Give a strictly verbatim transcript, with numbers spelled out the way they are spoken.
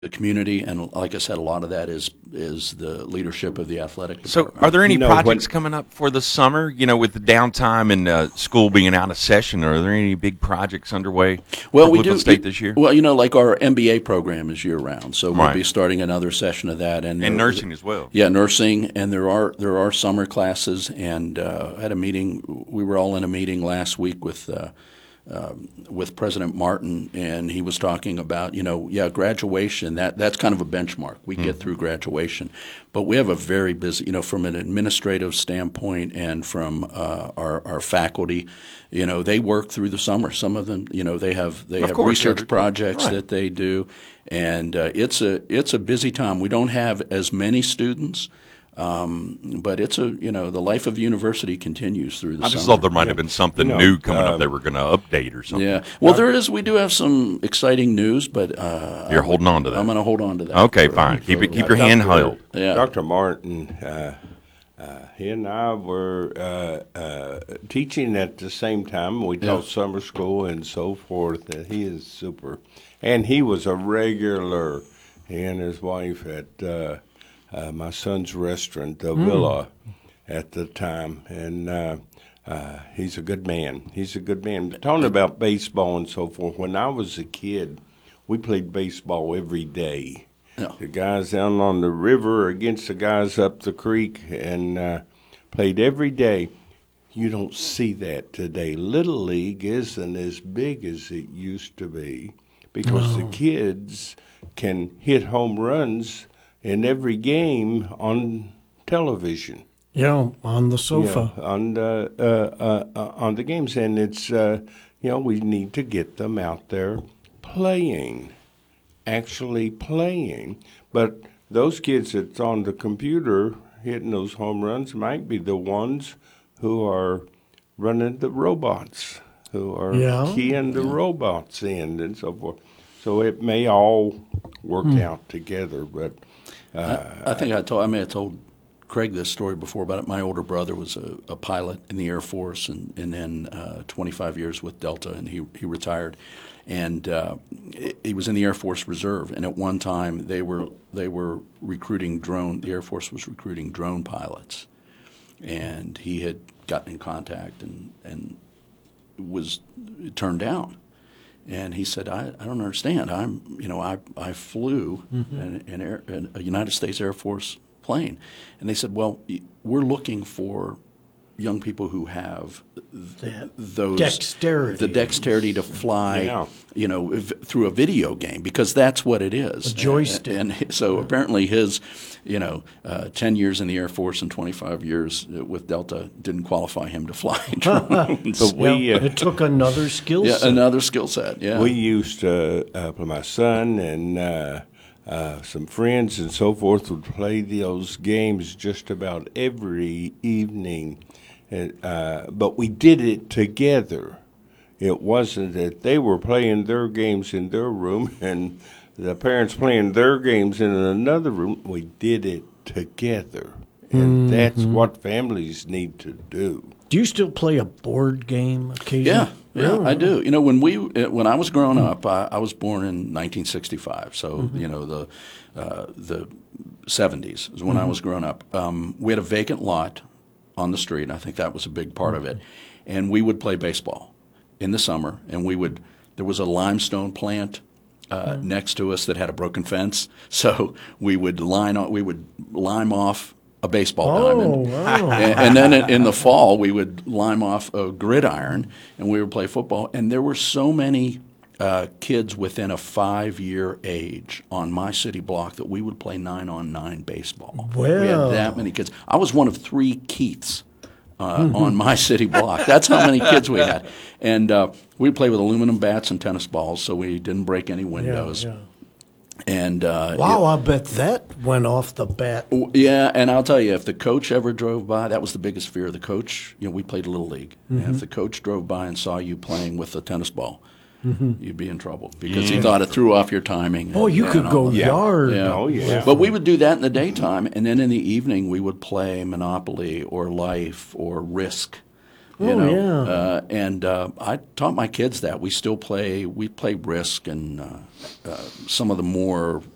the community, and like I said, a lot of that is is the leadership of the athletic So, department. are there any You know, projects when- coming up for the summer? You know, with the downtime and uh, school being out of session, are there any big projects underway Well, for we Bluefield do State this year? Well, you know, like our M B A program is year round, so we'll Right. be starting another session of that, and And there- nursing as well. Yeah, nursing, and there are there are summer classes, and uh, I had a meeting. We were all in a meeting last week with. Uh, um, with President Martin, and he was talking about, you know, yeah, graduation, that, that's kind of a benchmark. We get through graduation. But we have a very busy, you know, from an administrative standpoint and from uh, our, our faculty, you know, they work through the summer. Some of them, you know, they have they Of have course, research yeah, projects right. that they do, and uh, it's a it's a busy time. We don't have as many students. Um, but it's a, you know, the life of university continues through the I summer. just thought there might have been something You know, new coming up um, they were going to update or something. Yeah. Well, there is. We do have some exciting news, but uh, You're holding on to that. I'm going to hold on to that. Okay, for- fine. Keep for- it. Keep your hand held. Yeah. Doctor Martin, uh, uh, he and I were uh, uh, teaching at the same time. We taught summer school and so forth, and he is super. And he was a regular, he and his wife, at uh, uh, my son's restaurant, the Villa, at the time. And uh, uh, he's a good man. He's a good man. Talking about baseball and so forth, when I was a kid, we played baseball every day. Yeah. The guys down on the river against the guys up the creek, and uh, played every day. You don't see that today. Little League isn't as big as it used to be because the kids can hit home runs in every game on television. Yeah, on the sofa. Yeah, on the uh, uh, uh, on the games, and it's uh, you know, we need to get them out there playing, actually playing. But those kids that's on the computer hitting those home runs might be the ones who are running the robots, who are Yeah. keying the robots in and so forth. So it may all work out together, but. I think I told. I may have told Craig this story before about it. My older brother was a, a pilot in the Air Force, and and then uh, twenty-five years with Delta, and he he retired, and uh, he was in the Air Force Reserve. And at one time, they were they were recruiting drone. The Air Force was recruiting drone pilots, and he had gotten in contact and and was turned down. And he said, I, I don't understand. I'm, you know, I, I flew an, an air, an, a United States Air Force plane. And they said, well, y- we're looking for young people who have th- those dexterity. the dexterity to fly, Yeah. you know, v- through a video game, because that's what it is. A joystick. And, and so apparently his, you know, uh, ten years in the Air Force and twenty-five years with Delta didn't qualify him to fly drones. But we, Yeah, uh, it took another skill yeah, set. another skill set. Yeah. We used to, uh, my son and uh, uh, some friends and so forth would play those games just about every evening. And, uh, but we did it together. It wasn't that they were playing their games in their room and the parents playing their games in another room. We did it together. And that's what families need to do. Do you still play a board game occasionally? Yeah, yeah, Really? I do. You know, when we uh, when I was growing up, I, I was born in nineteen sixty-five. So you know the uh, the seventies is when I was growing up. Um, we had a vacant lot on the street, and I think that was a big part of it. And we would play baseball in the summer, and we would. There was a limestone plant uh, next to us that had a broken fence, so we would line on, we would lime off a baseball Oh, diamond. wow. And, and then in, in the fall, we would lime off a gridiron, and we would play football. And there were so many uh, kids within a five-year age on my city block that we would play nine-on-nine baseball. We had Well. that many kids. I was one of three Keiths uh, on my city block. That's how many kids we had. And uh, we played with aluminum bats and tennis balls, so we didn't break any Yeah, windows. yeah. And uh, Wow, I bet that went off the bat. W- Yeah, and I'll tell you, if the coach ever drove by, that was the biggest fear of the coach. You know, we played Little League. And if the coach drove by and saw you playing with a tennis ball, you'd be in trouble because he thought it threw off your timing. Oh, and- you and could all go that. yard. Yeah. Oh, yeah. But we would do that in the daytime, and then in the evening we would play Monopoly or Life or Risk. You Oh, know? yeah. Uh, and uh, I taught my kids that. We still play. We play Risk and uh, uh, some of the more